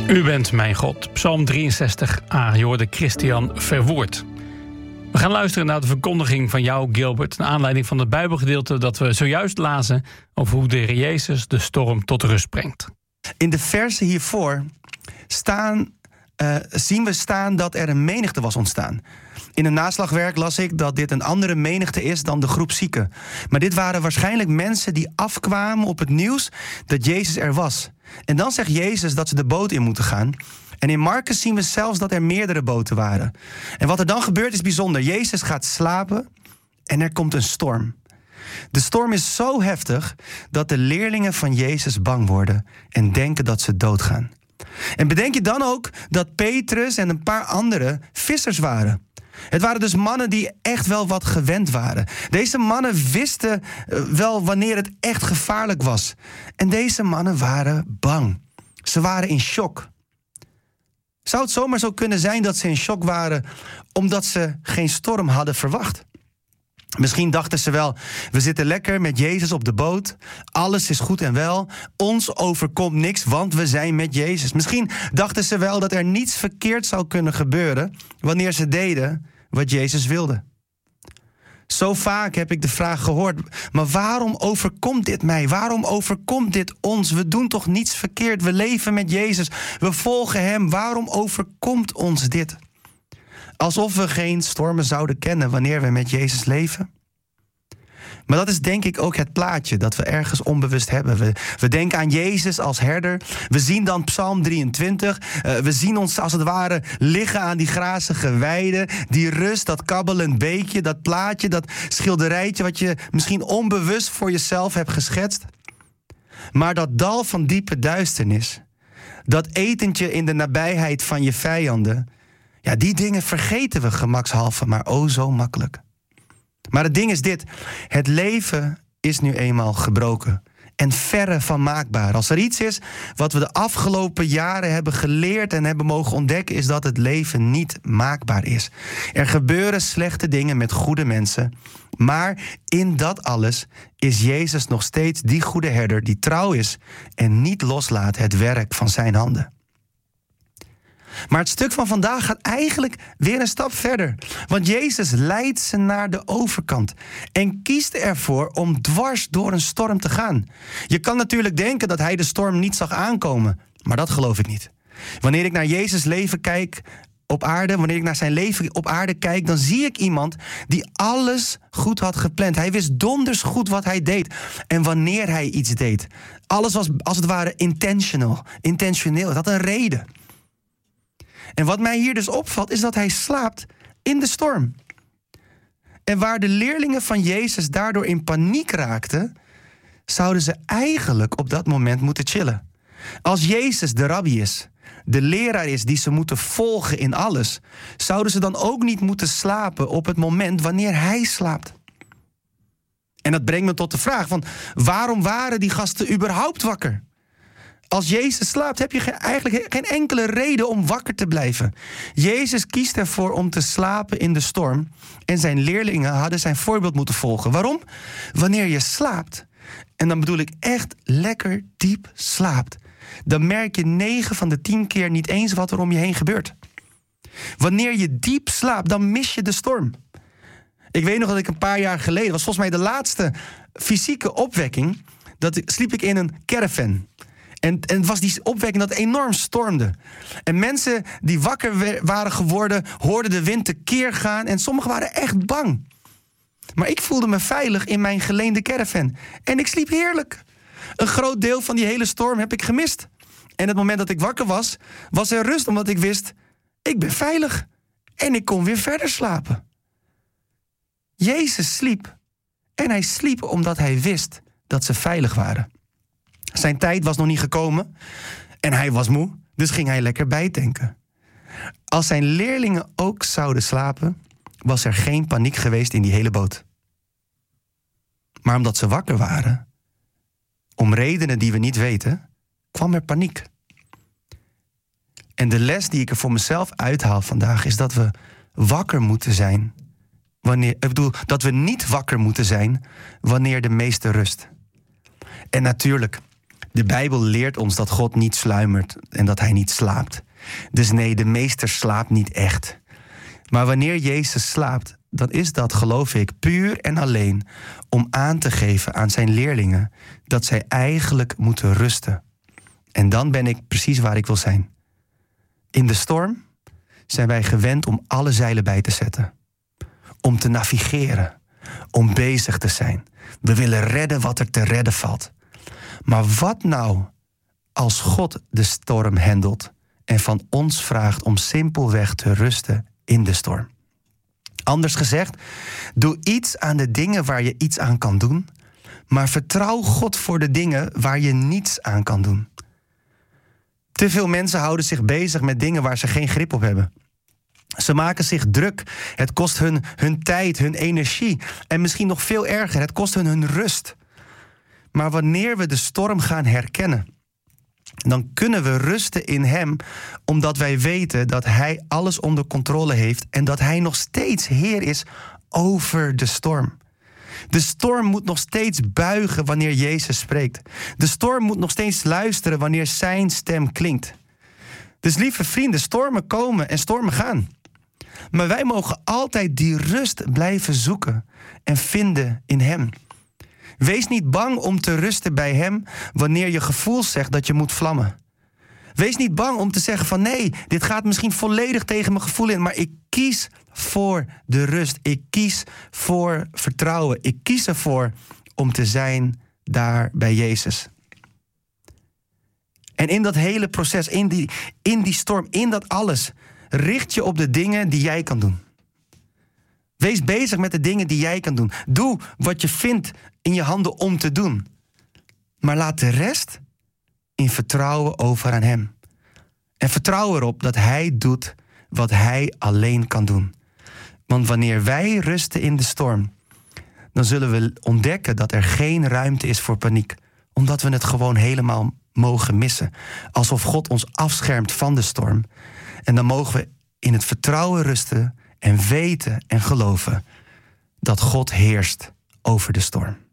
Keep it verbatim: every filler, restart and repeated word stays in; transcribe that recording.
U bent mijn God. Psalm drieënzestig a. Je hoorde Christian Verwoerd. We gaan luisteren naar de verkondiging van jou, Gilbert, naar aanleiding van het Bijbelgedeelte dat we zojuist lazen over hoe de Heer Jezus de storm tot rust brengt. In de versen hiervoor staan, uh, zien we staan dat er een menigte was ontstaan. In een naslagwerk las ik dat dit een andere menigte is dan de groep zieken. Maar dit waren waarschijnlijk mensen die afkwamen op het nieuws dat Jezus er was. En dan zegt Jezus dat ze de boot in moeten gaan. En in Markus zien we zelfs dat er meerdere boten waren. En wat er dan gebeurt is bijzonder. Jezus gaat slapen en er komt een storm. De storm is zo heftig dat de leerlingen van Jezus bang worden en denken dat ze doodgaan. En bedenk je dan ook dat Petrus en een paar anderen vissers waren. Het waren dus mannen die echt wel wat gewend waren. Deze mannen wisten wel wanneer het echt gevaarlijk was. En deze mannen waren bang. Ze waren in shock. Zou het zomaar zo kunnen zijn dat ze in shock waren omdat ze geen storm hadden verwacht? Misschien dachten ze wel, we zitten lekker met Jezus op de boot. Alles is goed en wel. Ons overkomt niks, want we zijn met Jezus. Misschien dachten ze wel dat er niets verkeerd zou kunnen gebeuren wanneer ze deden wat Jezus wilde. Zo vaak heb ik de vraag gehoord, maar waarom overkomt dit mij? Waarom overkomt dit ons? We doen toch niets verkeerd? We leven met Jezus. We volgen Hem. Waarom overkomt ons dit? Alsof we geen stormen zouden kennen wanneer we met Jezus leven. Maar dat is denk ik ook het plaatje dat we ergens onbewust hebben. We, we denken aan Jezus als herder. We zien dan Psalm drieëntwintig. Uh, we zien ons als het ware liggen aan die grazige weide. Die rust, dat kabbelend beekje, dat plaatje, dat schilderijtje wat je misschien onbewust voor jezelf hebt geschetst. Maar dat dal van diepe duisternis, dat etentje in de nabijheid van je vijanden, ja, die dingen vergeten we gemakshalve, maar oh zo makkelijk. Maar het ding is dit, het leven is nu eenmaal gebroken en verre van maakbaar. Als er iets is wat we de afgelopen jaren hebben geleerd en hebben mogen ontdekken, is dat het leven niet maakbaar is. Er gebeuren slechte dingen met goede mensen, maar in dat alles is Jezus nog steeds die goede herder die trouw is en niet loslaat het werk van zijn handen. Maar het stuk van vandaag gaat eigenlijk weer een stap verder. Want Jezus leidt ze naar de overkant en kiest ervoor om dwars door een storm te gaan. Je kan natuurlijk denken dat hij de storm niet zag aankomen, maar dat geloof ik niet. Wanneer ik naar Jezus' leven kijk op aarde, wanneer ik naar zijn leven op aarde kijk, dan zie ik iemand die alles goed had gepland. Hij wist donders goed wat hij deed en wanneer hij iets deed. Alles was als het ware intentional, intentioneel. Het had een reden. En wat mij hier dus opvalt, is dat hij slaapt in de storm. En waar de leerlingen van Jezus daardoor in paniek raakten, zouden ze eigenlijk op dat moment moeten chillen. Als Jezus de rabbi is, de leraar is die ze moeten volgen in alles, zouden ze dan ook niet moeten slapen op het moment wanneer hij slaapt? En dat brengt me tot de vraag van, waarom waren die gasten überhaupt wakker? Als Jezus slaapt, heb je eigenlijk geen enkele reden om wakker te blijven. Jezus kiest ervoor om te slapen in de storm en zijn leerlingen hadden zijn voorbeeld moeten volgen. Waarom? Wanneer je slaapt, en dan bedoel ik echt lekker diep slaapt, dan merk je negen van de tien keer niet eens wat er om je heen gebeurt. Wanneer je diep slaapt, dan mis je de storm. Ik weet nog dat ik een paar jaar geleden, was volgens mij de laatste fysieke opwekking, dat ik, sliep ik in een caravan. En, en het was die opwekking dat enorm stormde. En mensen die wakker we- waren geworden, hoorden de wind tekeer gaan en sommigen waren echt bang. Maar ik voelde me veilig in mijn geleende caravan. En ik sliep heerlijk. Een groot deel van die hele storm heb ik gemist. En het moment dat ik wakker was, was er rust omdat ik wist, ik ben veilig. En ik kon weer verder slapen. Jezus sliep. En hij sliep omdat hij wist dat ze veilig waren. Zijn tijd was nog niet gekomen en hij was moe, dus ging hij lekker bijtanken. Als zijn leerlingen ook zouden slapen, was er geen paniek geweest in die hele boot. Maar omdat ze wakker waren, om redenen die we niet weten, kwam er paniek. En de les die ik er voor mezelf uithaal vandaag is dat we wakker moeten zijn. Wanneer, ik bedoel, dat we niet wakker moeten zijn wanneer de meeste rust. En natuurlijk, De Bijbel leert ons dat God niet sluimert en dat hij niet slaapt. Dus nee, de meester slaapt niet echt. Maar wanneer Jezus slaapt, dan is dat, geloof ik, puur en alleen om aan te geven aan zijn leerlingen dat zij eigenlijk moeten rusten. En dan ben ik precies waar ik wil zijn. In de storm zijn wij gewend om alle zeilen bij te zetten. Om te navigeren. Om bezig te zijn. We willen redden wat er te redden valt. Maar wat nou als God de storm handelt en van ons vraagt om simpelweg te rusten in de storm? Anders gezegd, doe iets aan de dingen waar je iets aan kan doen, maar vertrouw God voor de dingen waar je niets aan kan doen. Te veel mensen houden zich bezig met dingen waar ze geen grip op hebben. Ze maken zich druk. Het kost hun hun tijd, hun energie. En misschien nog veel erger, het kost hun hun rust. Maar wanneer we de storm gaan herkennen, dan kunnen we rusten in hem, omdat wij weten dat hij alles onder controle heeft en dat hij nog steeds Heer is over de storm. De storm moet nog steeds buigen wanneer Jezus spreekt. De storm moet nog steeds luisteren wanneer zijn stem klinkt. Dus lieve vrienden, stormen komen en stormen gaan. Maar wij mogen altijd die rust blijven zoeken en vinden in hem. Wees niet bang om te rusten bij hem wanneer je gevoel zegt dat je moet vlammen. Wees niet bang om te zeggen van nee, dit gaat misschien volledig tegen mijn gevoel in, maar ik kies voor de rust. Ik kies voor vertrouwen. Ik kies ervoor om te zijn daar bij Jezus. En in dat hele proces, in die, in die storm, in dat alles, richt je op de dingen die jij kan doen. Wees bezig met de dingen die jij kan doen. Doe wat je vindt in je handen om te doen. Maar laat de rest in vertrouwen over aan hem. En vertrouw erop dat hij doet wat hij alleen kan doen. Want wanneer wij rusten in de storm, dan zullen we ontdekken dat er geen ruimte is voor paniek. Omdat we het gewoon helemaal mogen missen. Alsof God ons afschermt van de storm. En dan mogen we in het vertrouwen rusten en weten en geloven dat God heerst over de storm.